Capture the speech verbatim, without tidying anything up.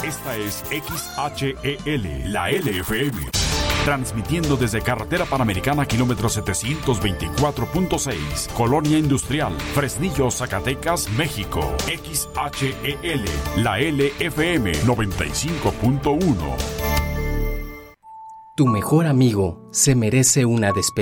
Esta es X H E L, la L F M. Transmitiendo desde Carretera Panamericana, kilómetro setecientos veinticuatro punto seis, Colonia Industrial, Fresnillo, Zacatecas, México. X H E L, la L F M noventa y cinco punto uno. Tu mejor amigo se merece una despedida.